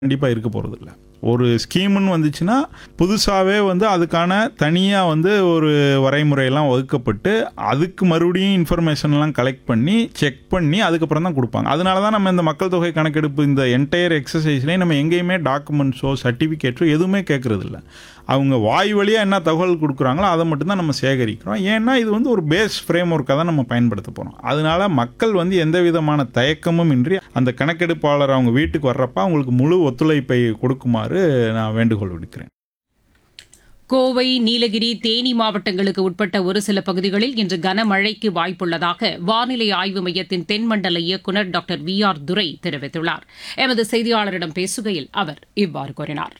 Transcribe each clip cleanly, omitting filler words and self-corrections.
கண்டிப்பாக இருக்க போகிறதில்ல. ஒரு ஸ்கீம்னு வந்துச்சுன்னா புதுசாகவே அதுக்கான தனியாக ஒரு வரைமுறையெல்லாம் வகுக்கப்பட்டு அதுக்கு மறுபடியும் இன்ஃபர்மேஷன்லாம் கலெக்ட் பண்ணி செக் பண்ணி அதுக்கப்புறம் தான் கொடுப்பாங்க. அதனால தான் நம்ம இந்த மக்கள் தொகை கணக்கெடுப்பு இந்த என்டையர் எக்ஸசைஸ்லேயும் நம்ம எங்கேயுமே டாக்குமெண்ட்ஸோ சர்டிஃபிகேட்டோ எதுவுமே கேட்குறதில்ல. அவங்க வாய் வழியாக என்ன தகவல் கொடுக்குறாங்களோ அதை மட்டும்தான் நம்ம சேகரிக்கிறோம். ஏன்னா இது ஒரு பேஸ் ஃப்ரேம் ஒர்க்காக தான் நம்ம பயன்படுத்த போகிறோம். அதனால மக்கள் எந்த விதமான தயக்கமும் இன்றி அந்த கணக்கெடுப்பாளர் அவங்க வீட்டுக்கு வர்றப்ப அவங்களுக்கு முழு ஒத்துழைப்பை கொடுக்குமாறு நான் வேண்டுகோள் விடுக்கிறேன். கோவை, நீலகிரி, தேனி மாவட்டங்களுக்கு உட்பட்ட ஒரு சில பகுதிகளில் இன்று கனமழைக்கு வாய்ப்புள்ளதாக வானிலை ஆய்வு மையத்தின் தென்மண்டல இயக்குநர் டாக்டர் VR துரை தெரிவித்துள்ளார். எமது செய்தியாளரிடம் பேசுகையில் அவர் இவ்வாறு கூறினார்.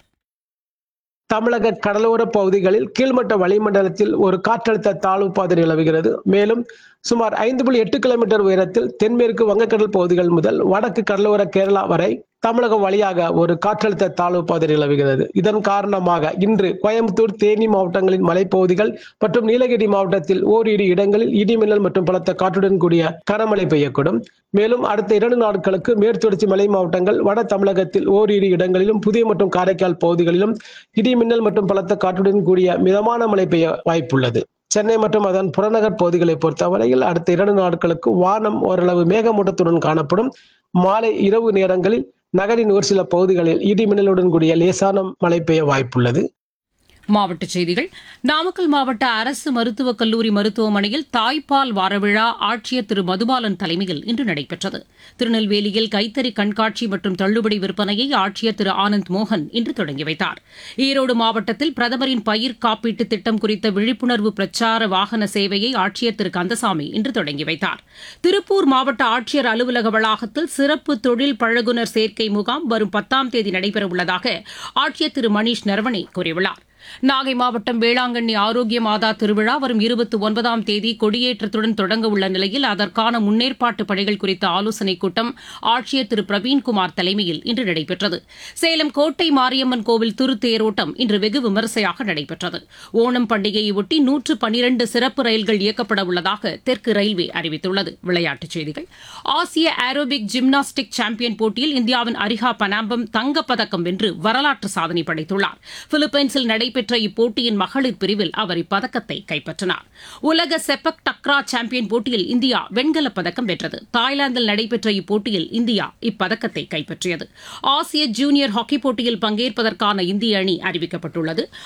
தமிழக கடலோர பகுதிகளில் கீழ்மட்ட வளிமண்டலத்தில் ஒரு காற்றழுத்த தாழ்வு பாதை நிலவுகிறது. மேலும் சுமார் 5.8 கிலோமீட்டர் உயரத்தில் தென்மேற்கு வங்கக்கடல் பகுதிகள் முதல் வடக்கு கடலோர கேரளா வரை தமிழகம் வழியாக ஒரு காற்றழுத்த தாழ்வு பாதை நிலவுகிறது. இதன் காரணமாக இன்று கோயம்புத்தூர், தேனி மாவட்டங்களின் மலைப்பகுதிகள் மற்றும் நீலகிரி மாவட்டத்தில் ஓரிரு இடங்களில் இடிமின்னல் மற்றும் பலத்த காற்றுடன் கூடிய கனமழை பெய்யக்கூடும். மேலும் அடுத்த 2 நாட்களுக்கு மேற்குத்தொடர்ச்சி மலை மாவட்டங்கள், வட தமிழகத்தில் ஓரிரு இடங்களிலும், புதிய மற்றும் காரைக்கால் பகுதிகளிலும் இடிமின்னல் மற்றும் பலத்த காற்றுடன் கூடிய மிதமான மழை பெய்ய வாய்ப்புள்ளது. சென்னை மற்றும் அதன் புறநகர் பகுதிகளை பொறுத்தவரையில் அடுத்த 2 நாட்களுக்கு வானம் ஓரளவு மேகமூட்டத்துடன் காணப்படும். மாலை இரவு நேரங்களில் நகரின் ஒரு சில பகுதிகளில் இடிமின்னலுடன் கூடிய லேசான மழை பெய்ய வாய்ப்புள்ளது. மாவட்டச் செய்திகள். நாமக்கல் மாவட்ட அரசு மருத்துவக் கல்லூரி மருத்துவமனையில் தாய்ப்பால் வாரவிழா ஆட்சியர் திரு மதுபாலன் தலைமையில் இன்று நடைபெற்றது. திருநெல்வேலியில் கைத்தறி கண்காட்சி மற்றும் தள்ளுபடி விற்பனையை ஆட்சியர் திரு ஆனந்த் மோகன் இன்று தொடங்கி வைத்தார். ஈரோடு மாவட்டத்தில் பிரதமரின் பயிர் காப்பீட்டு திட்டம் குறித்த விழிப்புணர்வு பிரச்சார வாகன சேவையை ஆட்சியர் திரு கந்தசாமி இன்று தொடங்கி வைத்தார். திருப்பூர் மாவட்ட ஆட்சியர் அலுவலக வளாகத்தில் சிறப்பு தொழில் பழகுனர் சேர்க்கை முகாம் வரும் 10ஆம் தேதி நடைபெறவுள்ளதாக ஆட்சியர் திரு மணீஷ் நரவணே கூறியுள்ளார். நாகை மாவட்டம் வேளாங்கண்ணி ஆரோக்கிய மாதா திருவிழா வரும் 29ஆம் தேதி கொடியேற்றத்துடன் தொடங்க உள்ள நிலையில் அதற்கான முன்னேற்பாட்டு பணிகள் குறித்த ஆலோசனைக் கூட்டம் ஆட்சியர் திரு பிரவீன்குமார் தலைமையில் இன்று நடைபெற்றது. சேலம் கோட்டை மாரியம்மன் கோவில் திருத்தேரோட்டம் இன்று வெகு விமரிசையாக நடைபெற்றது. ஓணம் பண்டிகையை ஒட்டி 112 சிறப்பு ரயில்கள் இயக்கப்பட உள்ளதாக தெற்கு ரயில்வே அறிவித்துள்ளது. விளையாட்டுச் செய்திகள். ஆசிய ஏரோபிக் ஜிம்னாஸ்டிக் சாம்பியன் போட்டியில் இந்தியாவின் அரிஹா பனாம்பம் தங்கப்பதக்கம் வென்று வரலாற்று சாதனை படைத்துள்ளார். பிலிப்பைன்ஸில் நடைபெற்ற இப்போட்டியின் மகளிர் பிரிவில் அவர் இப்பதக்கத்தை கைப்பற்றினார். உலக செப்பக் டக்ரா சாம்பியன் போட்டியில் இந்தியா வெண்கலப் பதக்கம் வென்றது. தாய்லாந்தில் நடைபெற்ற இப்போட்டியில் இந்தியா இப்பதக்கத்தை கைப்பற்றியது. ஆசிய ஜூனியர் ஹாக்கி போட்டியில் பங்கேற்பதற்கான இந்திய அணி அறிவிக்கப்பட்டுள்ளது.